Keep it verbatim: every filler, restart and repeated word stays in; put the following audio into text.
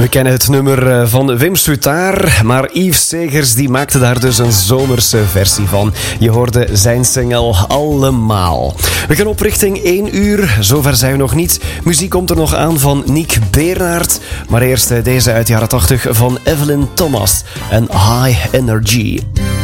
We kennen het nummer van Wim Soetaar, maar Yves Segers die maakte daar dus een zomerse versie van. Je hoorde zijn single Allemaal. We gaan op richting één uur, zover zijn we nog niet. Muziek komt er nog aan van Nick Bernhard, maar eerst deze uit de jaren tachtig van Evelyn Thomas en High Energy.